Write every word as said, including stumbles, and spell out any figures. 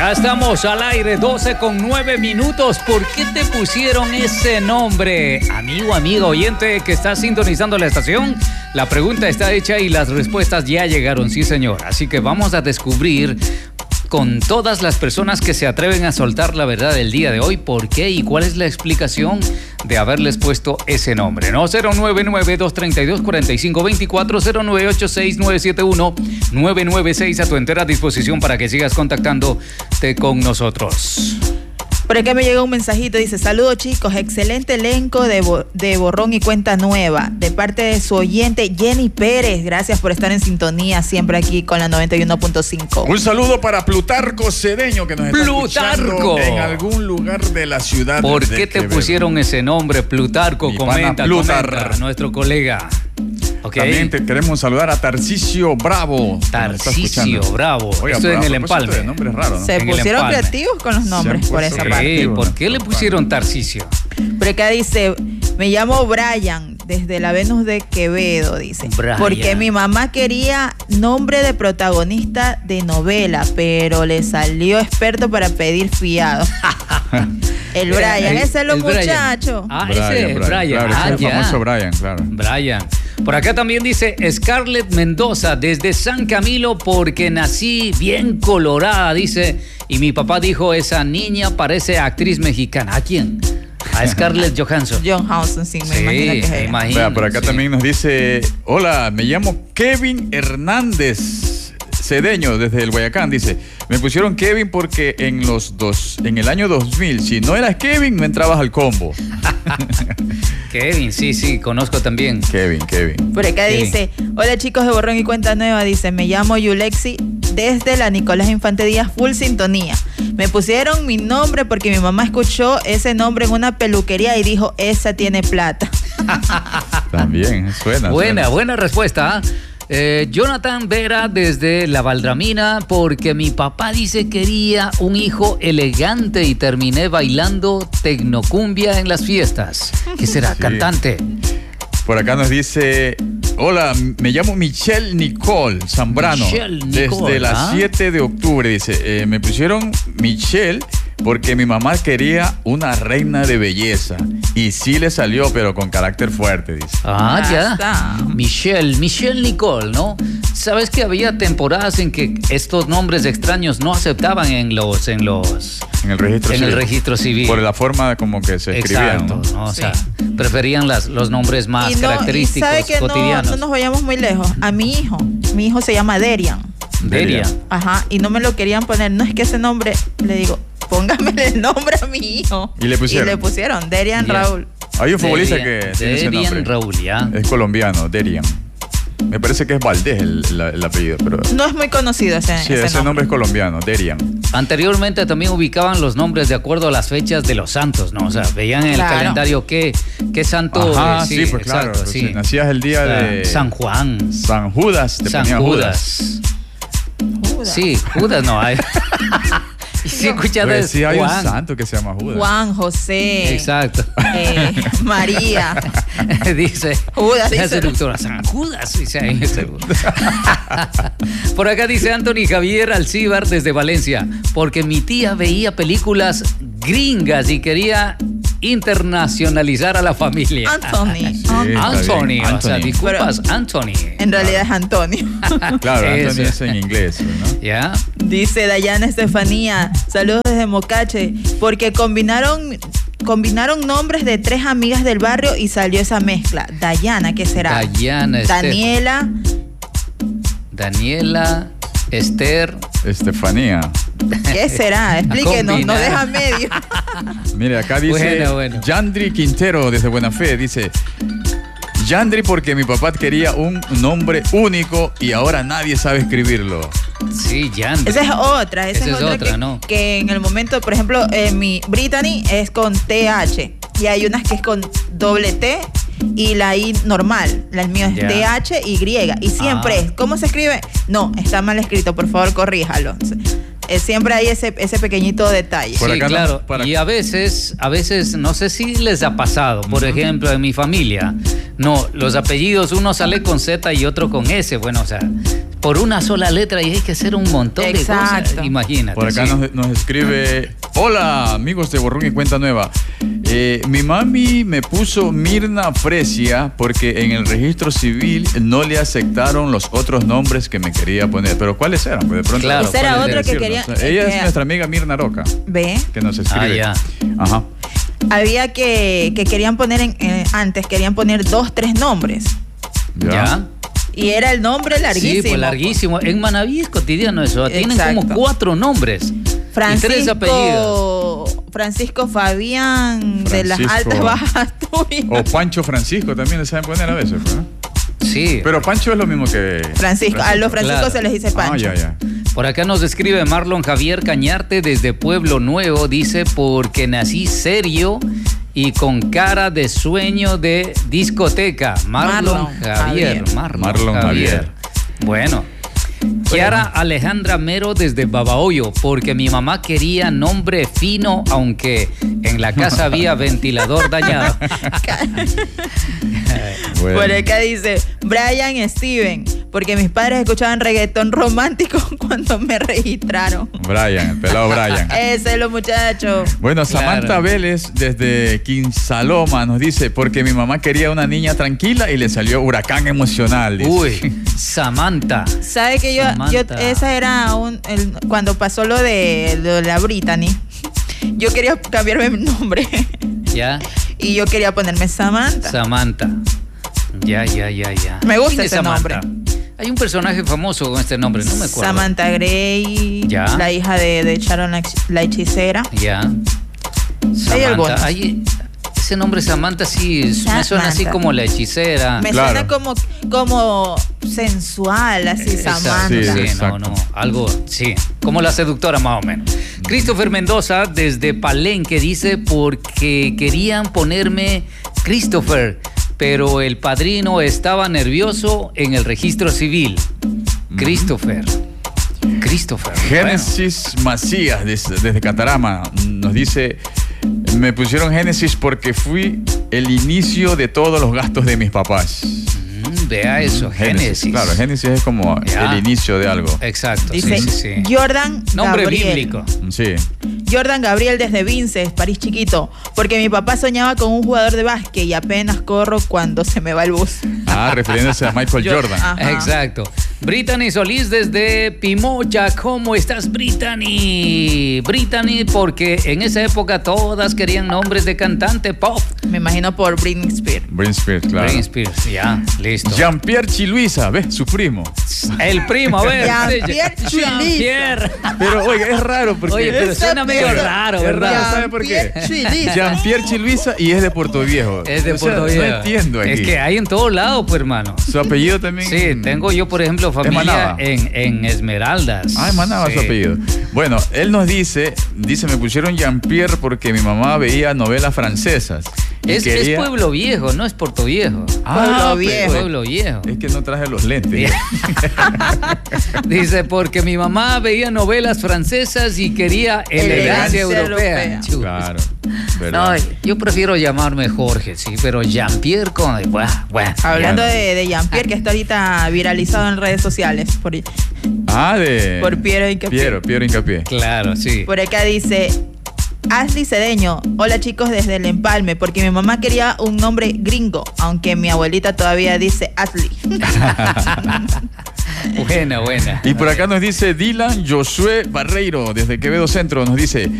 Ya estamos al aire, doce con nueve minutos. ¿Por qué te pusieron ese nombre? Amigo, amiga oyente que está sintonizando la estación, la pregunta está hecha y las respuestas ya llegaron, sí señor. Así que vamos a descubrir con todas las personas que se atreven a soltar la verdad del día de hoy, por qué y cuál es la explicación de haberles puesto ese nombre. No, cero nueve nueve, dos tres dos, cuatro cinco dos cuatro, cero nueve ocho seis, nueve siete uno, nueve nueve seis, a tu entera disposición para que sigas contactándote con nosotros. Por acá me llegó un mensajito, dice: saludos chicos, excelente elenco de, bo- de Borrón y Cuenta Nueva, de parte de su oyente Jenny Pérez. Gracias por estar en sintonía siempre aquí con la noventa y uno punto cinco. Un saludo para Plutarco Cedeño, que nos está Plutarco. escuchando en algún lugar de la ciudad. ¿Por de qué te Quevedo. pusieron ese nombre, Plutarco? Mi Comenta, pana Plutar. comenta, nuestro colega. Okay. También te queremos saludar a Tarcisio Bravo. Tarcisio Bravo. Oiga, Esto en el empalme. De nombres raros, ¿no? Se En el pusieron empalme. creativos con los nombres por esa Sí, parte. ¿por qué le pusieron Tarcisio? Por acá dice: me llamo Brian, desde la Venus de Quevedo, dice. Brian. Porque mi mamá quería nombre de protagonista de novela, pero le salió experto para pedir fiado. El Brian, El- ese es el el Brian. muchacho. Ah, Brian, ese es Brian, Brian. claro, Ah, ese es el ya. famoso Brian, claro. Brian. Por acá también dice Scarlett Mendoza, desde San Camilo, porque nací bien colorada, dice. Y mi papá dijo, esa niña parece actriz mexicana. ¿A quién? A Scarlett Johansson. John Housen, sí, me Sí, imagino que es me ella. imagino. Vea, por acá sí. también nos dice: hola, me llamo Kevin Hernández Cedeño, desde el Guayacán. Dice: me pusieron Kevin porque en los dos, en el año dos mil, si no eras Kevin, no entrabas al combo. Kevin, sí, sí, conozco también. Kevin, Kevin. Por acá Sí. dice: hola chicos de Borrón y Cuenta Nueva, dice, me llamo Yulexi, desde la Nicolás Infante Díaz, full sintonía. Me pusieron mi nombre porque mi mamá escuchó ese nombre en una peluquería y dijo, esa tiene plata. También, suena. Buena, suena. buena respuesta. ¿eh? Eh, Jonathan Vera desde La Valdramina, porque mi papá dice quería un hijo elegante y terminé bailando tecnocumbia en las fiestas. ¿Qué será? Sí. Cantante. Por acá nos dice: hola, me llamo Michelle Nicole Zambrano. Michelle Nicole, desde las ¿ah? siete de octubre. Dice: eh, me pusieron Michelle porque mi mamá quería una reina de belleza. Y sí le salió, pero con carácter fuerte, dice. Ah, Ya ya. está. Michelle, Michelle Nicole, ¿no? ¿Sabes que había temporadas en que estos nombres extraños no aceptaban en los, en los, En el registro en civil. el registro civil? Por la forma como que se escribían. Exacto, ¿no? ¿no? O Sí. sea, preferían las, los nombres más y no, y característicos, sabe que no, cotidianos. no nos vayamos muy lejos. A mi hijo, mi hijo se llama Derian. Deria. Ajá, y no me lo querían poner. No es que ese nombre, le digo, póngame el nombre a mi hijo. Y le pusieron. Y le pusieron Derian Ya. Raúl. Hay un futbolista Derian- que tiene ese Derian nombre. Raúl, ya. Es colombiano, Derian. Me parece que es Valdés el, el- el apellido, pero No es muy conocido ese, sí, ese ese nombre es colombiano, Derian. Anteriormente también ubicaban los nombres de acuerdo a las fechas de los santos, ¿no? O sea, veían en el Claro. calendario qué, qué santo. Ajá, eh, sí, pues claro. exacto, pues, sí. si nacías el día O sea, de San Juan, San Judas, te San ponía Judas. Judas. Judas. Sí, Judas no hay. Y si escuchas Pues de sí, hay un Juan. santo que se llama Judas. Juan, José, Exacto. eh, María, Dice Judas, la dice. seductora, San Judas, dice ahí, seguro. Por acá dice Anthony Javier Alcíbar desde Valencia, porque mi tía veía películas gringas y quería internacionalizar a la familia. Anthony. Sí. An- está Anthony, bien, o sea, Anthony. disculpas, Anthony. En realidad es Antonio. Claro, Anthony Eso. es en inglés, ¿no? ¿Ya? Dice Dayana Estefanía, saludos desde Mocache, porque combinaron combinaron nombres de tres amigas del barrio y salió esa mezcla. Dayana, ¿qué será? Dayana, Estef- Daniela, Daniela, Esther. Estefanía. ¿qué será? Explíquenos, no combinar. deja medio. Mire, acá dice Bueno, bueno. Yandri Quintero desde Buena Fe. Dice: Yandri porque mi papá quería un nombre único y ahora nadie sabe escribirlo. Sí, Yandri. Esa es otra, esa, Esa es es otra, otra, que, ¿no? que en el momento, por ejemplo, eh, mi Brittany es con T H y hay unas que es con doble T y la I normal. La el mío es Ya. T H Y y siempre Ah. es. ¿Cómo se escribe? No, está mal escrito, por favor, corríjalo. Eh, siempre hay ese, ese pequeñito detalle. Por Sí, acá no- claro. para- Y a veces, a veces, no sé si les ha pasado, por ejemplo, en mi familia, no, los apellidos, uno sale con Z y otro con S. Bueno, o sea, por una sola letra y hay que hacer un montón Exacto. de cosas. Imagínate. Por acá sí. nos, nos escribe: hola, amigos de Borrón y Cuenta Nueva. Eh, mi mami me puso Mirna Fresia porque en el registro civil no le aceptaron los otros nombres que me quería poner. ¿Pero cuáles eran? Pues de pronto, Claro, Ese era ¿cuáles otro que decirnos. quería. O sea, ella que- es nuestra amiga Mirna Roca, Ve, que nos escribe. Ah, Ajá. había que, que querían poner en, eh, antes, querían poner dos, tres nombres. Ya. ¿Ya? Y era el nombre larguísimo. Sí, pues larguísimo. En Manaví es cotidiano eso. Tienen Exacto. como cuatro nombres. Francisco, Y tres apellidos. Francisco Fabián de las Francisco. Altas Bajas Tuyas. O Pancho Francisco también le saben poner a veces, pues, ¿no? Sí. Pero Pancho es lo mismo que Francisco, a los Francisco claro. se les dice Pancho. Ah, ya, ya. Por acá nos escribe Marlon Javier Cañarte desde Pueblo Nuevo. Dice, porque nací serio y con cara de sueño de discoteca. Marlon, Marlon Javier. Javier. Marlon, Marlon Javier. Javier. Bueno. Kiara Alejandra Mero desde Babahoyo, porque mi mamá quería nombre fino, aunque en la casa había ventilador dañado. Bueno. Por acá dice Brian Steven, porque mis padres escuchaban reggaetón romántico cuando me registraron. Brian, el pelado Brian. Ese es los muchachos. Bueno, Samantha Claro. Vélez desde Quinsaloma nos dice, porque mi mamá quería una niña tranquila y le salió huracán emocional. Dice. Uy, Samantha. ¿Sabe que yo, yo Samantha. esa era un el- cuando pasó lo de, lo de la Brittany? Yo quería cambiarme mi nombre ¿Ya? y yo quería ponerme Samantha. Samantha. Ya, ya, ya, ya. Me gusta ¿Quién es ese Samantha? Hay un personaje famoso con este nombre, no me acuerdo. Samantha Gray, Ya. la hija de, de Sharon la, la hechicera. Ya. Hay algunos. Samantha. Hay- ese nombre Samantha sí me suena Samantha. así como la hechicera. Me Claro. suena como, como sensual, así, Exacto, Samantha. Sí, sí, no, exacto. no, algo, sí, como la seductora más o menos. Christopher Mendoza desde Palenque dice, porque querían ponerme Christopher, pero el padrino estaba nervioso en el registro civil. Christopher. Christopher. Génesis Macías desde, desde Catarama nos dice, me pusieron Génesis porque fui el inicio de todos los gastos de mis papás. Bueno, mm, vea eso, Génesis. Claro, Génesis es como Ya. el inicio de algo. Exacto, Dice sí, sí, sí. Jordan Nombre Gabriel. bíblico. Sí. Jordan Gabriel desde Vinces, París Chiquito, porque mi papá soñaba con un jugador de básquet y apenas corro cuando se me va el bus. Ah, refiriéndose a Michael Yo- Jordan. Ajá. Exacto. Brittany Solís desde Pimocha. ¿Cómo estás, Brittany? Brittany, porque en esa época todas querían nombres de cantante pop. Me imagino por Britney Spears. Britney Spears, claro. Britney Spears, ya, listo. Jean-Pierre Chiluisa, ¿ves? Su primo. El primo, a ver. Jean-Pierre Chiluisa. Jean-Pierre. Pero, oiga, es raro porque... Oye, pero Esa suena medio perra- raro, es ¿verdad? raro, ¿sabe por qué? Jean-Pierre Chiluisa. Jean-Pierre Chiluisa y es de Puerto Viejo. Es de O sea, Puerto Viejo. No entiendo aquí. Es que hay en todos lados, pues, hermano. Su apellido también... Sí, tengo yo, por ejemplo, familia Manaba. en, en Esmeraldas. Ah, Manaba Sí. su apellido. Bueno, él nos dice, dice, me pusieron Jean-Pierre porque mi mamá veía novelas francesas. y Es, quería- es Pueblo Viejo, no es Puerto Viejo. Pueblo pero- Viejo. Pueblo Viejo. Es que no traje los lentes. Dice, porque mi mamá veía novelas francesas y quería elegancia Elegancia europea. europea. Chus. Claro, ¿verdad? No, yo prefiero llamarme Jorge, sí, pero Jean-Pierre con... Bueno, bueno, Hablando ya. de, de Jean-Pierre, que está ahorita viralizado en redes sociales. Por, Ah, de... Por Piero Hincapié. Piero, Piero Hincapié. Claro, sí. por acá dice Ashley Cedeño. Hola chicos desde el Empalme, porque mi mamá quería un nombre gringo, aunque mi abuelita todavía dice Ashley. Buena, buena. Y por acá nos dice Dylan Josué Barreiro, desde Quevedo Centro, nos dice...